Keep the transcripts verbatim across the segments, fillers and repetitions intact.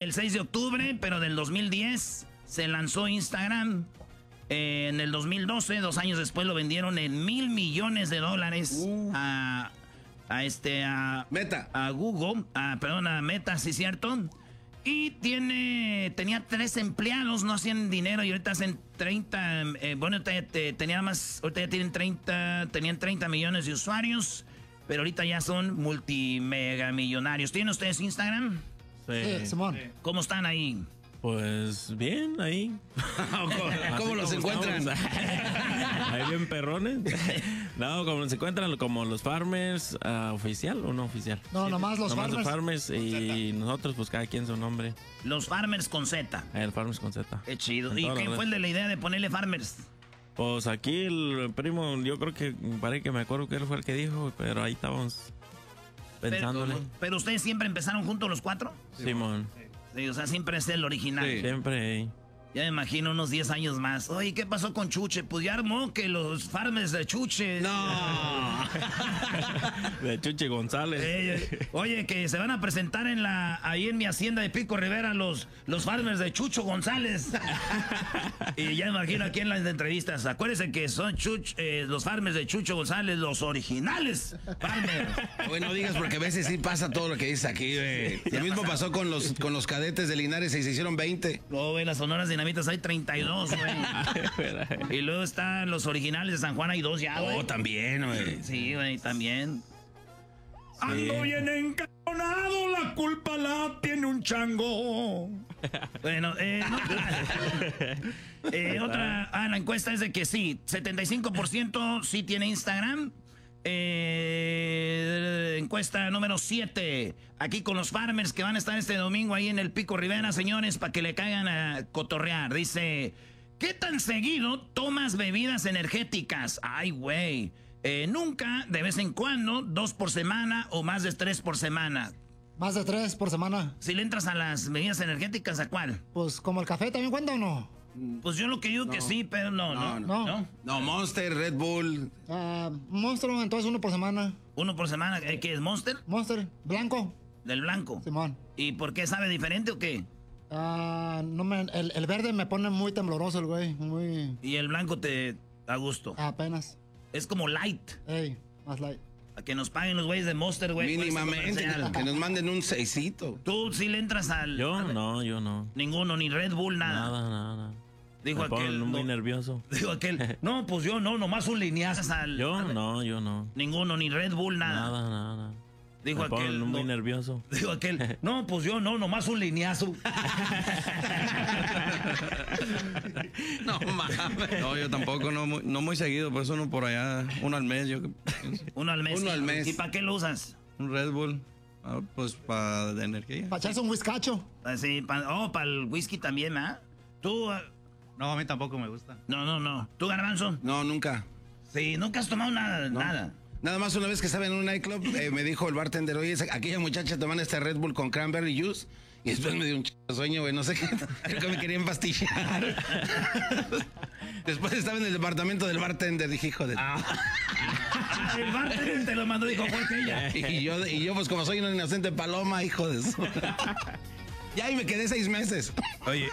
el seis de octubre, pero del dos mil diez se lanzó Instagram. Eh, en el dos mil doce, dos años después, lo vendieron en mil millones de dólares uh. a, a este a Meta, a Google, a, perdón, a Meta, sí cierto. Y tiene tenía tres empleados, no hacían dinero y ahorita hacen treinta. Eh, bueno, te, te, tenía más, ahorita ya tienen treinta, tenían treinta millones de usuarios, pero ahorita ya son multimegamillonarios. ¿Tienen ustedes Instagram? Sí, Simón. ¿Cómo están ahí? Pues bien, ahí. ¿Cómo, ¿Cómo los encuentran? Ahí bien perrones. No, como se encuentran como los farmers, uh, oficial o no oficial. No, nomás los nomás farmers. Los farmers y nosotros, pues cada quien su nombre. Los farmers con Z. El farmers con Z. Qué chido. ¿Y quién fue el de la idea de ponerle farmers? Pues aquí el primo, yo creo que, parece que me acuerdo que él fue el que dijo, pero ahí estábamos pensándole. Pero, pero ustedes siempre empezaron juntos los cuatro. Simón. Sí. Sí, o sea, siempre es el original. Sí. Siempre. Eh. Ya me imagino unos diez años más. Oye, ¿qué pasó con Chuche? Pues ya armó que los farmers de Chuche. No. De Chuche González. Eh, oye, que se van a presentar en la ahí en mi hacienda de Pico Rivera los, los farmers de Chucho González. Y ya me imagino aquí en las entrevistas. Acuérdense que son Chuch, eh, los farmers de Chucho González, los originales farmers. Bueno, no digas porque a veces sí pasa todo lo que dices aquí, güey. Lo mismo pasó con los, con los cadetes de Linares y se hicieron veinte. No, güey, las sonoras dinamitas hay treinta y dos, güey. Y luego están los originales de San Juan, hay dos ya, güey. Oh, también, güey. Sí, güey, también. Sí. Ando bien encabronado, la culpa la tiene un chango. Bueno, eh, no, eh, otra, ah, la encuesta es de que sí, setenta y cinco por ciento sí tiene Instagram. Eh, encuesta número siete. Aquí con los farmers que van a estar este domingo ahí en el Pico Rivera, señores, para que le caigan a cotorrear. Dice, ¿qué tan seguido tomas bebidas energéticas? Ay, güey. Eh, nunca, de vez en cuando, dos por semana o más de tres por semana. Más de tres por semana. Si le entras a las bebidas energéticas, ¿a cuál? Pues como el café, ¿también cuenta o no? Pues yo lo que digo no. que sí, pero no, no, no. No, no. no Monster, Red Bull. Uh, Monster, entonces uno por semana. ¿Uno por semana? ¿Qué es, Monster? Monster, blanco. Del blanco. Simón. ¿Y por qué sabe diferente o qué? Uh, no me, el, el verde me pone muy tembloroso el güey, muy... ¿Y el blanco te da gusto? Apenas. Es como light. Ey, más light. A que nos paguen los güeyes de Monster, güey. Mínimamente, que nos manden un seisito. ¿Tú sí le entras al...? Yo al, no, yo no. Ninguno, ni Red Bull, nada. Nada, nada, nada. Dijo me aquel... muy no, nervioso. Dijo aquel, no, pues yo no, nomás un lineazo al... Yo al, no, yo no. Ninguno, ni Red Bull, nada. Nada, nada, nada. Dijo me aquel... muy no, nervioso. Dijo aquel, no, pues yo no, nomás un lineazo. No mames. No, yo tampoco, no, muy- no muy seguido, por eso uno por allá, uno al mes, yo Uno al mes. Uno al mes. ¿Y para qué lo usas? un Red Bull, ah, pues para de energía. Para echarse un whiskacho. Así, pa, oh, para el whisky también, ¿ah? Tú... Uh, No, a mí tampoco me gusta. no, no, no. ¿Tú, Garbanzo? No, nunca. Sí, nunca has tomado nada, No. nada. Nada más una vez que estaba en un nightclub, eh, me dijo el bartender, oye, esa- aquella muchacha tomando este Red Bull con cranberry juice. Y después me dio un ch... sueño, güey, no sé qué. Creo que me quería empastillar. Después estaba en el departamento del bartender, dije, hijo de... Ah, el bartender te lo mandó, dijo, fue aquella. Y yo, y yo, pues como soy una inocente paloma, hijo de eso. Ya, y me quedé seis meses. Oye,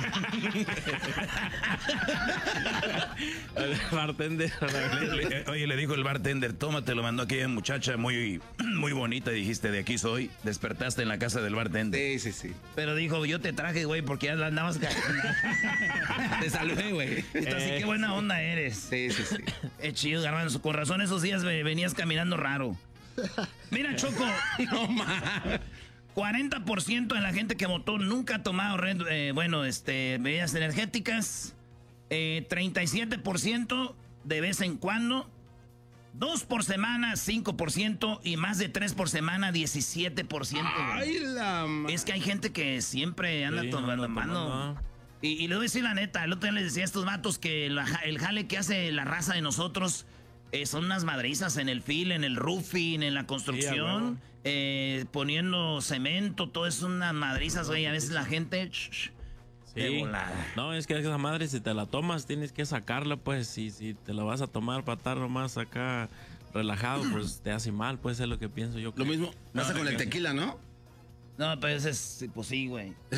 El bartender. le- le- oye, le dijo el bartender, tómate, lo mandó aquella muchacha muy, muy bonita, dijiste, de aquí soy. Despertaste en la casa del bartender. Sí, sí, sí. Pero dijo, yo te traje, güey, porque ya la andabas cagando. Te saludé, güey. Así que buena onda eres. Sí, sí, sí. Es chido, Garbanzo. Con razón esos días ve- venías caminando raro. Mira, Choco. No mames. cuarenta por ciento de la gente que votó nunca ha tomado red, eh, bueno, este, bebidas energéticas. Eh, treinta y siete por ciento de vez en cuando. dos por semana, cinco por ciento. Y más de tres por semana, diecisiete por ciento. Ay, la ma- Es que hay gente que siempre anda Sí, tomando anda mano. tomando. Y, y le voy a decir la neta, el otro día les decía a estos vatos que la ja- el jale que hace la raza de nosotros eh, son unas madrizas en el fil, en el roofing, en la construcción, Sí, eh, poniendo cemento, todo es unas madrizas, güey. A veces la gente... sh- sh, de Sí. volada. No, es que esa madre, si te la tomas, tienes que sacarla, pues. Si, si te la vas a tomar para estar nomás acá relajado, pues te hace mal, pues es lo que pienso yo. Lo mismo No, pasa con no, el no. tequila, ¿no? No, pues es... Pues sí, güey.